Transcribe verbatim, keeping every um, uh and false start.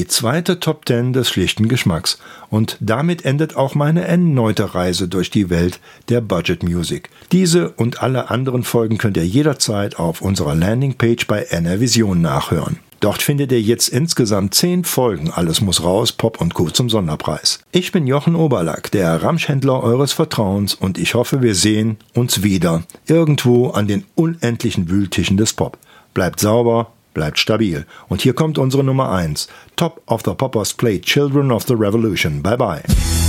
Die zweite Top Ten des schlichten Geschmacks. Und damit endet auch meine erneute Reise durch die Welt der Budget Music. Diese und alle anderen Folgen könnt ihr jederzeit auf unserer Landingpage bei N R Vision nachhören. Dort findet ihr jetzt insgesamt zehn Folgen Alles muss raus, Pop und Co. zum Sonderpreis. Ich bin Jochen Oberlack, der Ramschhändler eures Vertrauens, und ich hoffe, wir sehen uns wieder irgendwo an den unendlichen Wühltischen des Pop. Bleibt sauber, bleibt stabil. Und hier kommt unsere Nummer eins. Top of the Poppers play Children of the Revolution. Bye bye.